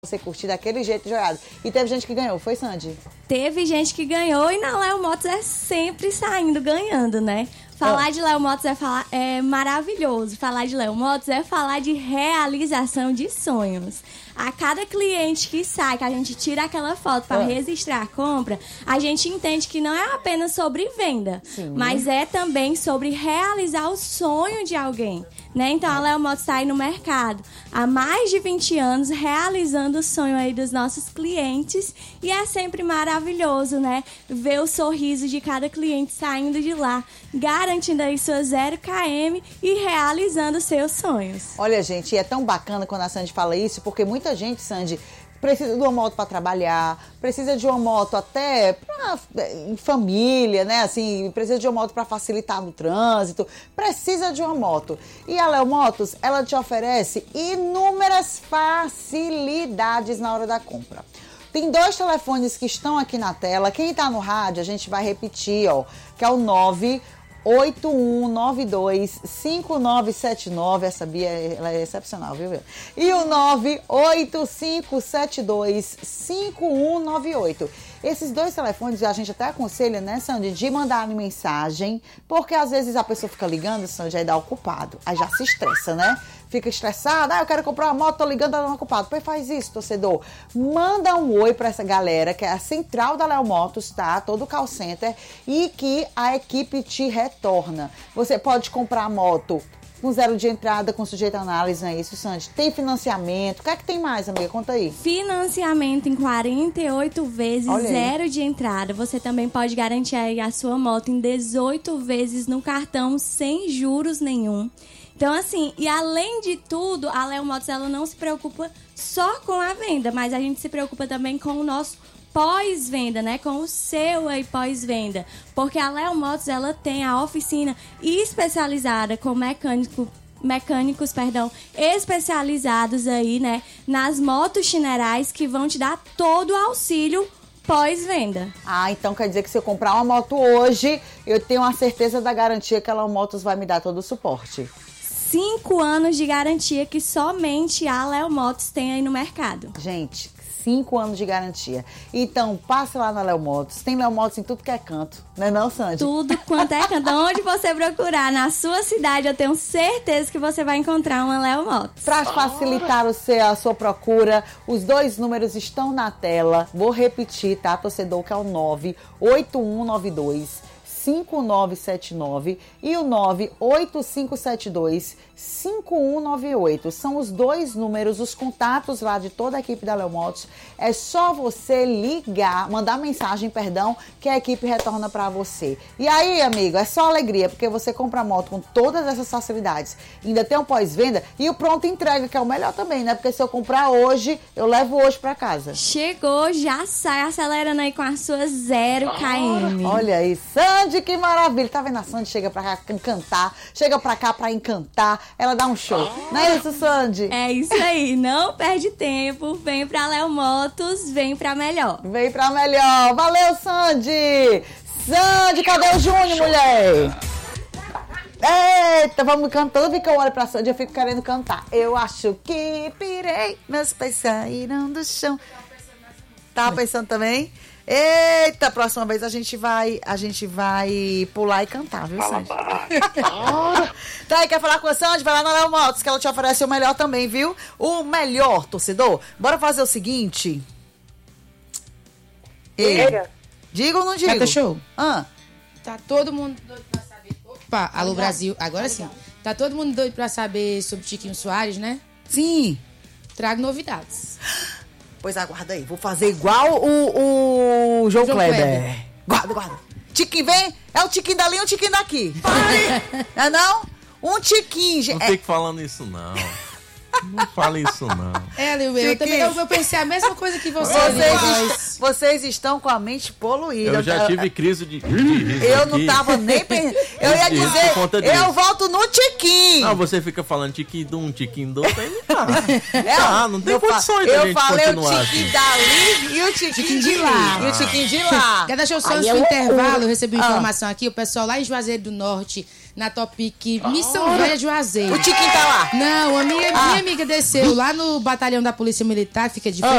Você curtir daquele jeito joiado. E teve gente que ganhou, foi, Sandy? Teve gente que ganhou e na Léo Motos é sempre saindo ganhando, né? Falar de Léo Motos é maravilhoso. Falar de Léo Motos é falar de realização de sonhos. A cada cliente que sai, que a gente tira aquela foto para registrar a compra, a gente entende que não é apenas sobre venda, mas é também sobre realizar o sonho de alguém, né? Então a Léo Motos está aí no mercado há mais de 20 anos realizando o sonho aí dos nossos clientes e é sempre maravilhoso, né? Ver o sorriso de cada cliente saindo de lá, garantindo aí sua 0 km e realizando seus sonhos. Olha, gente, é tão bacana quando a Sandy fala isso, porque muita gente, Sandy, precisa de uma moto para trabalhar, precisa de uma moto até em família, né? Assim, precisa de uma moto para facilitar no trânsito, precisa de uma moto. E a Léo Motos, ela te oferece inúmeras facilidades na hora da compra. Tem 2 telefones que estão aqui na tela. Quem tá no rádio, a gente vai repetir, ó, que é o 981925979. Essa Bia, ela é excepcional, viu? E o 985725198. Esses 2 telefones a gente até aconselha, né, Sandy, de mandar mensagem, porque às vezes a pessoa fica ligando, Sandy, aí dá ocupado, aí já se estressa, né? Fica estressada, eu quero comprar uma moto, tô ligando, tá dando ocupado. Pois faz isso, torcedor. Manda um oi pra essa galera, que é a central da Léo Motos, tá? Todo o call center, e que a equipe te retorna. Você pode comprar a moto com 0 de entrada, com sujeito a análise, não é isso, Sandy? Tem financiamento. O que é que tem mais, amiga? Conta aí. Financiamento em 48 vezes, 0 de entrada. Você também pode garantir aí a sua moto em 18 vezes no cartão, sem juros nenhum. Então, assim, e além de tudo, a Léo Motos, ela não se preocupa só com a venda, mas a gente se preocupa também com o nosso pós-venda, né? Com o seu aí pós-venda. Porque a Léo Motos, ela tem a oficina especializada com mecânicos especializados aí, né? Nas motos chinerais que vão te dar todo o auxílio pós-venda. Ah, então quer dizer que se eu comprar uma moto hoje, eu tenho a certeza da garantia que a Léo Motos vai me dar todo o suporte. 5 anos de garantia que somente a Léo Motos tem aí no mercado. Gente, 5 anos de garantia. Então, passe lá na Léo Motos. Tem Léo Motos em tudo que é canto. Não é não, Sandy? Tudo quanto é canto. Onde você procurar, na sua cidade, eu tenho certeza que você vai encontrar uma Léo Motos. Para facilitar a sua procura, os 2 números estão na tela. Vou repetir, tá, torcedor, que é o 981925979 e o 985725198. São os 2 números, os contatos lá de toda a equipe da Léo Motos. É só você ligar, mandar mensagem, que a equipe retorna para você. E aí, amigo, é só alegria, porque você compra a moto com todas essas facilidades. Ainda tem um pós-venda e o pronto entrega, que é o melhor também, né? Porque se eu comprar hoje, eu levo hoje para casa. Chegou, já sai acelerando aí com a sua 0 km. Olha aí, Sandy, que maravilha. Tá vendo a Sandy? Chega pra cá encantar, chega pra cá pra encantar, ela dá um show. Não é isso, Sandy? É isso aí, não perde tempo, vem pra Léo Motos, vem pra melhor. Vem pra melhor. Valeu, Sandy! Sandy, cadê o Júnior, mulher? Eita, vamos cantando. Toda vez que eu olho pra Sandy, eu fico querendo cantar. Eu acho que pirei, meus pés saíram do chão. Tava pensando também? Eita, próxima vez a gente vai pular e cantar, viu, Sandy? Tá aí, quer falar com a Sandy? Vai lá na Léo Motos, que ela te oferece o melhor também, viu? O melhor, torcedor. Bora fazer o seguinte. Diga ou não diga? Cata Show. Tá todo mundo doido pra saber. Opa, alô Brasil. Agora sim. Tá todo mundo doido pra saber sobre Tiquinho Soares, né? Sim. Trago novidades. Pois aguarda aí, vou fazer igual o João Kleber. Guarda. Tiquinho, vem. É um tiquinho dali e um tiquinho daqui. Não é não? Um tiquinho, gente. Não fique falando isso, não. Não fale isso, não. Eu pensei a mesma coisa que vocês estão com a mente poluída. Eu já tive crise de riso. Eu não tava nem pensando. Eu ia dizer, eu volto no tiquinho. Não, você fica falando tiquinho de um, tiquinho do outro, aí não dá. Não tem condições da gente continuar. Eu falei o tiquinho dali e o tiquinho de lá. E o tiquinho de lá. Quer deixar só antes do intervalo? Eu recebi uma informação aqui. O pessoal lá em Juazeiro do Norte, na Topic Missão Velha Juazeiro. O tiquinho tá lá? Não, minha amiga desceu lá no batalhão da Polícia Militar, fica de frente